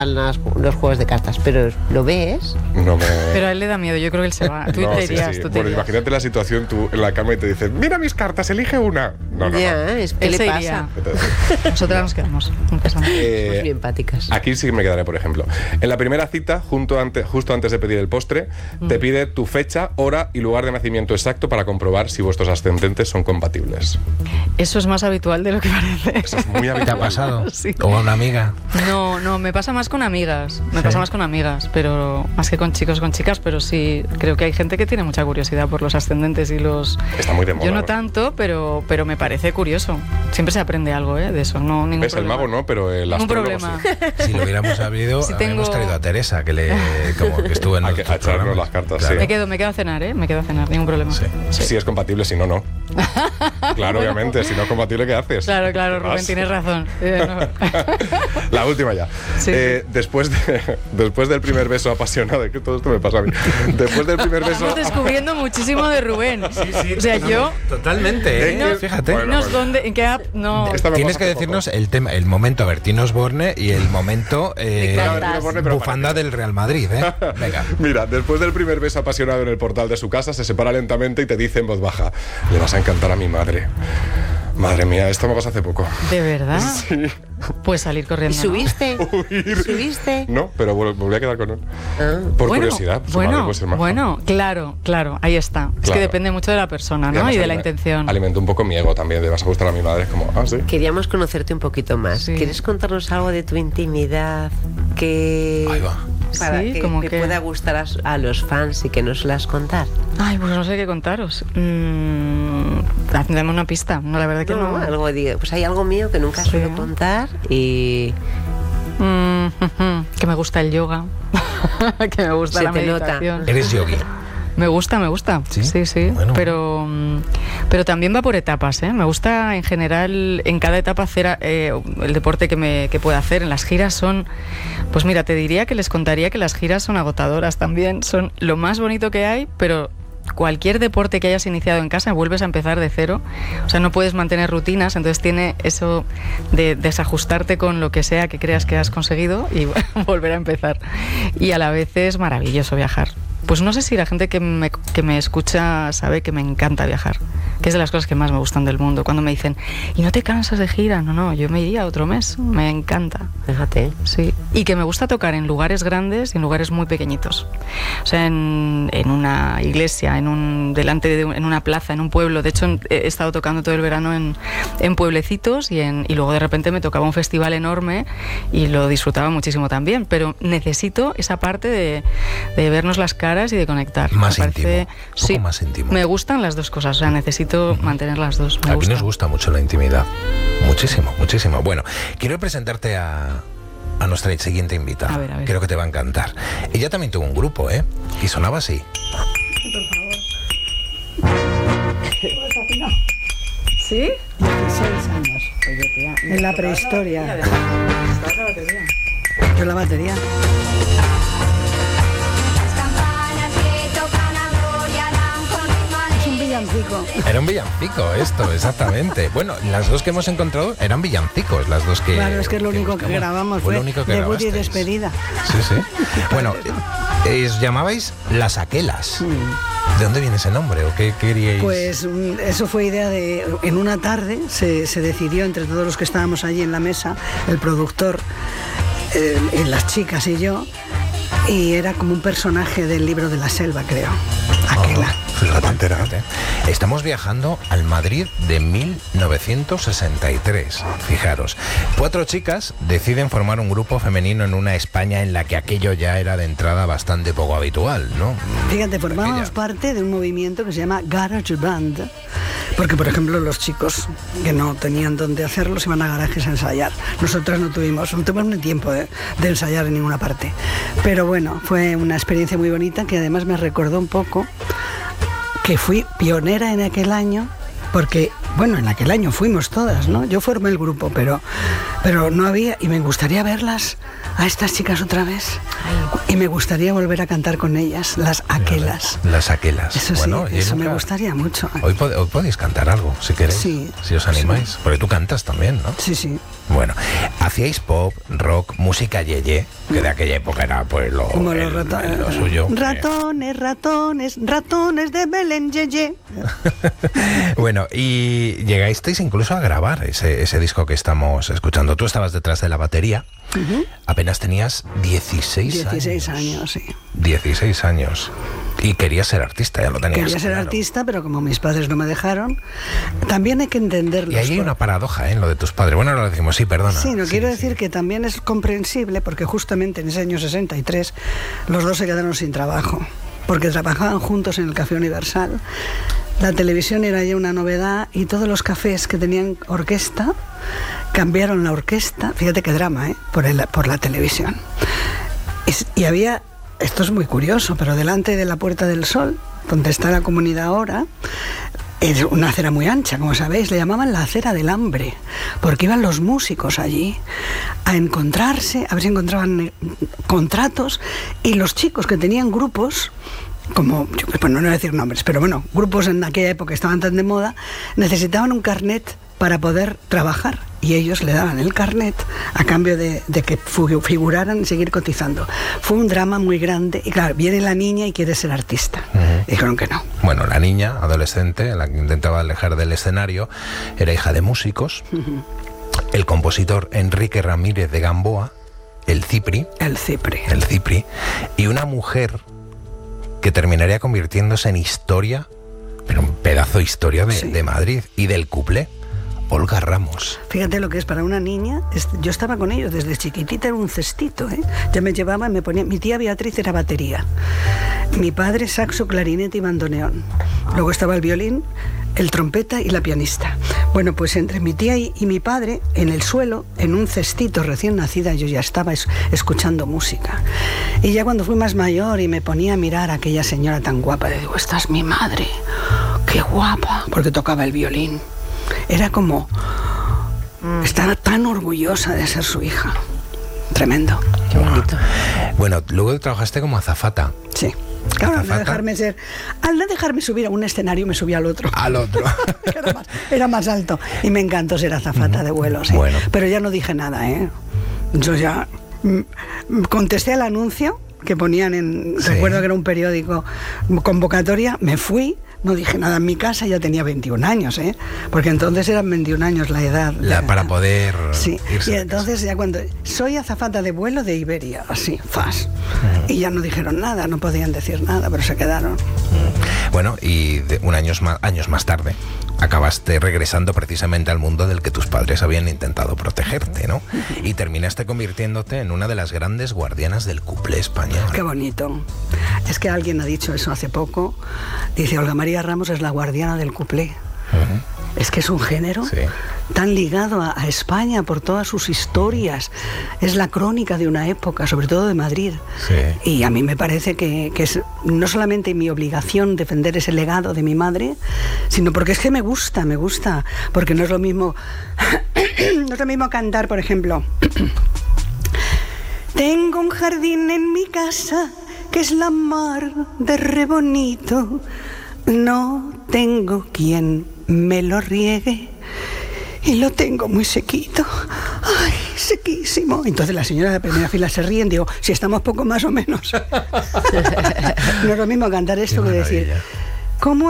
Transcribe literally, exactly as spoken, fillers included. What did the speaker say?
Las, los juegos de cartas, pero ¿lo ves? No me... Pero a él le da miedo, yo creo que él se va. Tú no, te sí, irías, sí. tú te Bueno, irías. imagínate la situación, tú en la cama y te dicen, mira mis cartas, elige una. No, no, ya, no. es que Él le se pasa. iría. Entonces, Nosotras nos quedamos. No pasa nada. eh, Somos bien empáticas. Aquí sí que me quedaré, por ejemplo. En la primera cita, junto antes, justo antes de pedir el postre, Mm. te pide tu fecha, hora y lugar de nacimiento exacto para comprobar si vuestros ascendentes son compatibles. Eso es más habitual de lo que parece. Eso es muy ¿Te ha habitual. pasado? Sí. ¿O a una amiga? No, no, me pasa más con amigas. Me ¿Sí? pasa más con amigas, pero más que con chicos, con chicas, pero sí, creo que hay gente que tiene mucha curiosidad por los ascendentes y los... Está muy de moda. Yo no ¿no? tanto, pero, pero me parece curioso. Siempre se aprende algo, ¿eh? De eso, no ningún ¿Ves? El problema. mago no, pero el Ningún astrólogo problema. sí. Si lo hubiéramos sabido, Si habríamos tengo- traído a Teresa, que le como que estuvo en A el que- a echarnos las cartas, sí. Me quedo, me quedo a cenar, ¿eh? Me quedo a cenar, ningún problema. Sí. Sí. Si es compatible, si no, no. Claro, obviamente. Si no es compatible, ¿qué haces? Claro, claro, ¿Qué Rubén, vas? tienes razón. Eh, no. La última ya. Sí. Eh, después, de, después del primer beso apasionado, que todo esto me pasa a mí. Después del primer beso. Estamos descubriendo muchísimo de Rubén. O sea, yo... Totalmente, ¿eh? No, Fíjate. bueno, Dinos dónde, en qué app... No... Esta me Tienes pasa que hace decirnos poco. el tema, el momento Bertino Osborne y el momento eh, Claro, Bertino Osborne, pero bufanda para- del Real Madrid, ¿eh? Venga. Mira, después del primer beso apasionado en el portal de su casa, se separa lentamente y te dice en voz baja: le vas a encantar a mi madre. Madre mía, esto me pasó hace poco. ¿De verdad? Sí. Pues salir ¿Y corriendo, ¿no? subiste? Huir. ¿Subiste? No, pero vol- volví a quedar con él. Ah. Por bueno, curiosidad. su madre bueno, puede ser maja. bueno, claro, claro, ahí está. Es Claro. que depende mucho de la persona, ¿no? además Y de la alime- intención. Alimentó un poco mi ego también, de vas a gustar a mi madre. Es como, ah, sí. Queríamos conocerte un poquito más. Sí. ¿Quieres contarnos algo de tu intimidad que, Ahí va. para Sí, que, como que que- pueda gustar a, a los fans y que nos las contar? Ay, pues no sé qué contaros. Mm, dame una pista. No, la verdad que no. No, algo de- pues hay algo mío que nunca Sí. suelo contar y Mm, que me gusta el yoga. Que me gusta Se la te nota. meditación. Eres yogi. Me gusta, me gusta. ¿Sí? Sí, sí. Bueno. Pero, mm, pero también va por etapas, ¿eh? Me gusta en general, en cada etapa hacer eh, el deporte que, me, que pueda hacer. En las giras son, pues mira, te diría que les contaría que las giras son agotadoras también. Son lo más bonito que hay, pero cualquier deporte que hayas iniciado en casa vuelves a empezar de cero. O sea, no puedes mantener rutinas, entonces tiene eso de desajustarte con lo que sea que creas que has conseguido y volver a empezar. Y a la vez es maravilloso viajar. Pues no sé si la gente que me, que me escucha sabe que me encanta viajar, que es de las cosas que más me gustan del mundo. Cuando me dicen, ¿y no te cansas de gira? No, no, yo me iría otro mes, me encanta. fíjate. Sí, y que me gusta tocar en lugares grandes y en lugares muy pequeñitos. O sea, en, en una iglesia, en un delante de un- en una plaza, en un pueblo. De hecho, en- he estado tocando todo el verano en, en pueblecitos y, en, y luego de repente me tocaba un festival enorme y lo disfrutaba muchísimo también. Pero necesito esa parte de, de vernos las caras y de conectar. Más Me parece- íntimo, un poco sí, más íntimo. me gustan las dos cosas. O sea, necesito mantener las dos. Me Aquí gusta. nos gusta mucho la intimidad. Muchísimo, muchísimo. Bueno, quiero presentarte a, a nuestra siguiente invitada. A ver, a ver. Creo que te va a encantar. Ella también tuvo un grupo, ¿eh? Y sonaba así. ¿Sí? dieciséis años. En la prehistoria. Yo la batería. Es un villancico. Era un villancico esto, exactamente. Bueno, las dos que hemos encontrado eran villancicos, las dos que... Claro, es que es lo único que buscamos. grabamos, Fue fue lo único que debut y grabasteis. despedida. Sí, sí. Bueno, eh, os llamabais Las Aquelas. ¿De dónde viene ese nombre o qué queríais? Pues mm, eso fue idea de... En una tarde se, se decidió entre todos los que estábamos allí en la mesa, el productor, eh, y las chicas y yo, y era como un personaje del libro de la selva, creo. Aquela. Fíjate, la pantera. Estamos viajando al Madrid de mil novecientos sesenta y tres. Fijaros, cuatro chicas deciden formar un grupo femenino en una España en la que aquello ya era de entrada bastante poco habitual, ¿no? Fíjate, formábamos Aquella. parte de un movimiento que se llama Garage Band, porque por ejemplo los chicos que no tenían dónde hacerlo se iban a garajes a ensayar. Nosotras no tuvimos, no tuvimos ni tiempo de, de ensayar en ninguna parte. Pero bueno, fue una experiencia muy bonita que además me recordó un poco que fui pionera en aquel año, porque bueno, en aquel año fuimos todas, ¿no? Yo formé el grupo, pero, pero no había, y me gustaría verlas a estas chicas otra vez. Ay. Y me gustaría volver a cantar con ellas, las aquelas. Las aquelas. Eso bueno, sí, eso nunca... me gustaría mucho. Hoy, pod hoy podéis cantar algo, si queréis, sí, si os animáis, sí. Porque tú cantas también, ¿no? Sí, sí. Bueno, hacíais pop, rock, música yeye, que de aquella época era pues lo, Como el, los ratones, lo suyo. Ratones, ratones, ratones de Belén, yeye. Bueno, y llegasteis incluso a grabar ese, ese disco que estamos escuchando. Tú estabas detrás de la batería. Uh-huh. Apenas tenías dieciséis años. dieciséis años, sí. dieciséis años. Y querías ser artista, ya lo tenías. Quería ser claro. artista, pero como mis padres no me dejaron, también hay que entenderlo. Y ahí hay una paradoja, ¿eh? En lo de tus padres. Bueno, ahora lo decimos, sí, perdona. Sí, no sí, quiero sí. decir que también es comprensible, porque justamente en ese año sesenta y tres los dos se quedaron sin trabajo, porque trabajaban juntos en el Café Universal. La televisión era ya una novedad y todos los cafés que tenían orquesta cambiaron la orquesta, fíjate qué drama, ¿eh? por, el, por la televisión. Y, y había, esto es muy curioso, pero delante de la Puerta del Sol, donde está la comunidad ahora, es una acera muy ancha, como sabéis, le llamaban la acera del hambre, porque iban los músicos allí a encontrarse, a ver si encontraban contratos, y los chicos que tenían grupos, como, bueno, no voy a decir nombres, pero bueno, grupos en aquella época estaban tan de moda, necesitaban un carnet para poder trabajar, y ellos le daban el carnet a cambio de, de que figuraran y seguir cotizando. Fue un drama muy grande, y claro, viene la niña y quiere ser artista. Uh-huh. Dijeron que no. Bueno, la niña, adolescente, la que intentaba alejar del escenario, era hija de músicos. Uh-huh. El compositor Enrique Ramírez de Gamboa, el Cipri. El Cipri. El Cipri. Y una mujer que terminaría convirtiéndose en historia, pero un pedazo de historia de, sí. de Madrid y del cuplé. Olga Ramos. Fíjate lo que es para una niña. Yo estaba con ellos desde chiquitita, era un cestito, ¿eh? Ya me llevaban, me ponía. Mi tía Beatriz era batería, mi padre saxo, clarinete y bandoneón. Luego estaba el violín, el trompeta y la pianista. Bueno, pues entre mi tía y, y mi padre, en el suelo, en un cestito recién nacida, yo ya estaba es, escuchando música. Y ya cuando fui más mayor y me ponía a mirar a aquella señora tan guapa, le digo, esta es mi madre, qué guapa, porque tocaba el violín. Era como... Mm. Estaba tan orgullosa de ser su hija. Tremendo. Qué bonito. Bueno, luego trabajaste como azafata. Sí. Claro, al no dejarme ser... Al no dejarme subir a un escenario, me subí al otro. Al otro. era, más, era más alto. Y me encantó ser azafata uh-huh. de vuelo, sí. Bueno. Pero ya no dije nada, ¿eh? Yo ya... Mm, contesté al anuncio que ponían en... Sí. Recuerdo que era un periódico, convocatoria, me fui... No dije nada en mi casa, ya tenía veintiún años, ¿eh? Porque entonces eran veintiún años la edad. La, para poder sí. irse. Y entonces ya cuando... Soy azafata de vuelo de Iberia, así, fas. Uh-huh. Y ya no dijeron nada, no podían decir nada, pero se quedaron. Uh-huh. Bueno, y de un años más, años más tarde acabaste regresando precisamente al mundo del que tus padres habían intentado protegerte, ¿no? Uh-huh. Y terminaste convirtiéndote en una de las grandes guardianas del cuplé español. Qué bonito. Es que alguien ha dicho eso hace poco. Dice, Olga María Ramos es la guardiana del cuplé. Uh-huh. Es que es un género sí. tan ligado a, a España por todas sus historias. Es la crónica de una época, sobre todo de Madrid. Sí. Y a mí me parece que, que es no solamente mi obligación defender ese legado de mi madre, sino porque es que me gusta, me gusta. Porque no es lo mismo, no es lo mismo cantar, por ejemplo. Tengo un jardín en mi casa que es la mar de re bonito. No tengo quien me lo riegue y lo tengo muy sequito. Ay, sequísimo. Entonces la señora de la primera fila se ríe y digo, si estamos poco más o menos. No es lo mismo cantar esto que decir, ¿cómo